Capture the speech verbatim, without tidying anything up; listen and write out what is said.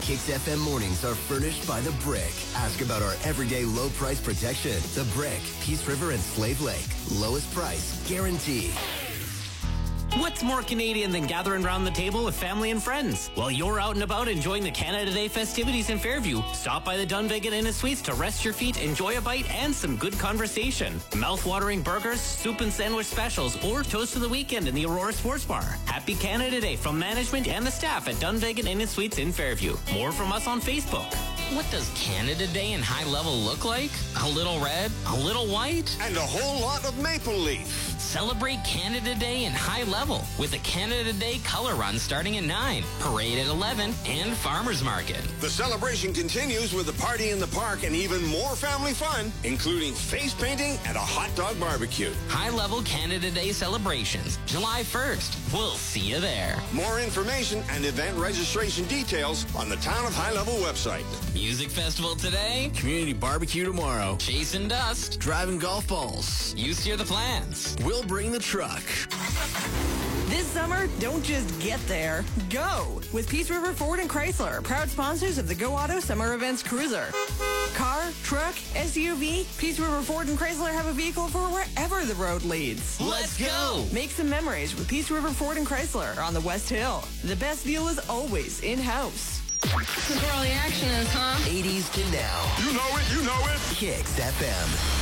Kicks F M mornings are furnished by The Brick. Ask about our everyday low price protection. The Brick, Peace River and Slave Lake. Lowest price, guaranteed. What's more Canadian than gathering around the table with family and friends? While you're out and about enjoying the Canada Day festivities in Fairview, stop by the Dunvegan Inn and Suites to rest your feet, enjoy a bite, and some good conversation. Mouth-watering burgers, soup and sandwich specials, or toast of the weekend in the Aurora Sports Bar. Happy Canada Day from management and the staff at Dunvegan Inn and Suites in Fairview. More from us on Facebook. What does Canada Day in High Level look like? A little red, a little white, and a whole lot of maple leaf. Celebrate Canada Day in High Level with a Canada Day color run starting at nine, parade at eleven, and farmers market. The celebration continues with a party in the park and even more family fun, including face painting and a hot dog barbecue. High Level Canada Day celebrations, July first. We'll see you there. More information and event registration details on the Town of High Level website. Music festival today, Community barbecue tomorrow. chasing dust, Driving golf balls. you steer the plans. We'll bring the truck. This summer, don't just get there. Go! With Peace River Ford and Chrysler, proud sponsors of the Go Auto Summer Events Cruiser. Car, truck, S U V, Peace River Ford and Chrysler have a vehicle for wherever the road leads. Let's go! Make some memories with Peace River Ford and Chrysler on the West Hill. The best deal is always in-house. That's where all the action is, huh? eighties to now. You know it, you know it. Kicks F M.